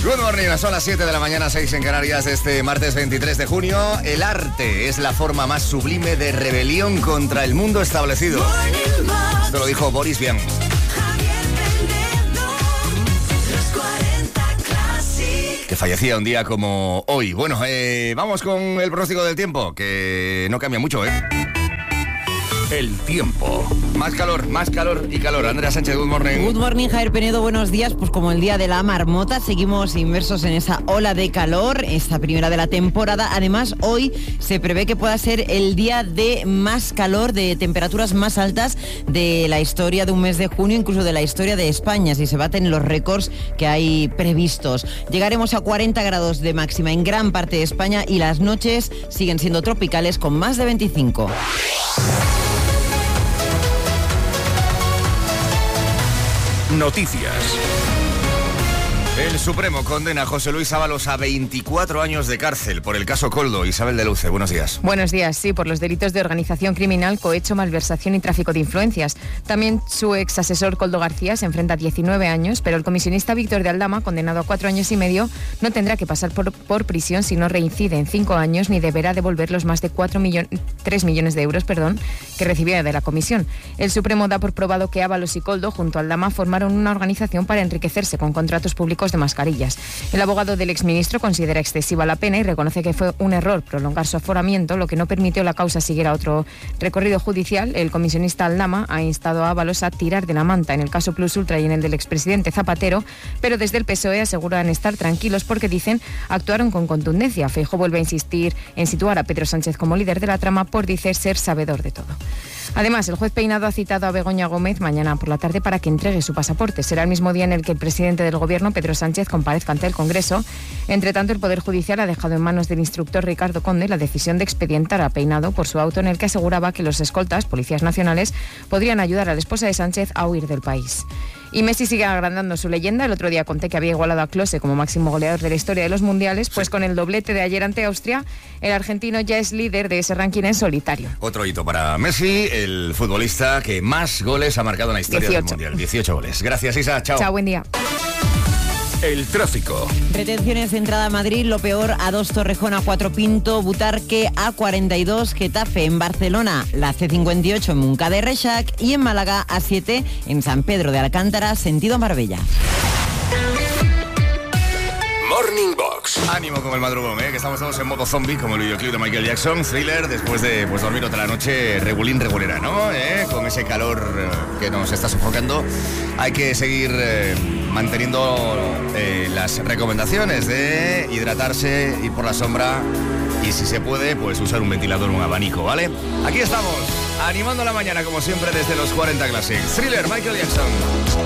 Good morning, son las 7 de la mañana, 6 en Canarias, este martes 23 de junio. El arte es la forma más sublime de rebelión contra el mundo establecido. Esto lo dijo Boris Vian. Que fallecía un día como hoy. Bueno, vamos con el pronóstico del tiempo, que no cambia mucho, ¿eh? El tiempo. Más calor y calor. Andrea Sánchez, good morning. Good morning, Javier Penedo, buenos días. Pues como el día de la marmota, seguimos inmersos en esa ola de calor, esta primera de la temporada. Además, hoy se prevé que pueda ser el día de más calor, de temperaturas más altas de la historia de un mes de junio, incluso de la historia de España, si se baten los récords que hay previstos. Llegaremos a 40 grados de máxima en gran parte de España y las noches siguen siendo tropicales con más de 25. Noticias. El Supremo condena a José Luis Ábalos a 24 años de cárcel por el caso Koldo. Isabel de Luce, buenos días. Buenos días, sí, por los delitos de organización criminal, cohecho, malversación y tráfico de influencias. También su ex asesor Koldo García se enfrenta a 19 años, pero el comisionista Víctor de Aldama, condenado a 4 años y medio, no tendrá que pasar por prisión si no reincide en 5 años ni deberá devolver los más de 3 millones de euros que recibía de la comisión. El Supremo da por probado que Ábalos y Koldo, junto a Aldama, formaron una organización para enriquecerse con contratos públicos de mascarillas. El abogado del exministro considera excesiva la pena y reconoce que fue un error prolongar su aforamiento, lo que no permitió la causa siguiera otro recorrido judicial. El comisionista Aldama ha instado a Ábalos a tirar de la manta en el caso Plus Ultra y en el del expresidente Zapatero, pero desde el PSOE aseguran estar tranquilos porque dicen actuaron con contundencia. Feijóo vuelve a insistir en situar a Pedro Sánchez como líder de la trama por dice ser sabedor de todo. Además, el juez Peinado ha citado a Begoña Gómez mañana por la tarde para que entregue su pasaporte. Será el mismo día en el que el presidente del Gobierno, Pedro Sánchez, comparezca ante el Congreso. Entre tanto, el Poder Judicial ha dejado en manos del instructor Ricardo Conde la decisión de expedientar a Peinado por su auto en el que aseguraba que los escoltas, policías nacionales, podrían ayudar a la esposa de Sánchez a huir del país. Y Messi sigue agrandando su leyenda. El otro día conté que había igualado a Klose como máximo goleador de la historia de los mundiales, pues con el doblete de ayer ante Austria, el argentino ya es líder de ese ranking en solitario. Otro hito para Messi, el futbolista que más goles ha marcado en la historia 18 del mundial. 18 goles. Gracias, Isa. Chao. Chao, buen día. El tráfico. Retenciones de entrada a Madrid, lo peor, A2 Torrejón, A4 Pinto, Butarque, A42 Getafe. En Barcelona, la C58 en Montcada de Reixac y en Málaga, A7 en San Pedro de Alcántara, sentido Marbella. Morning Box. Ánimo con el madrugón, que estamos todos en modo zombie, como el videoclip de Michael Jackson, Thriller, después de dormir otra noche regulín, regulera, ¿no? Con ese calor que nos está sofocando. Hay que seguir manteniendo las recomendaciones de hidratarse, ir por la sombra y si se puede, pues usar un ventilador o un abanico, ¿vale? Aquí estamos, animando la mañana como siempre desde los 40 Classic. Thriller, Michael Jackson.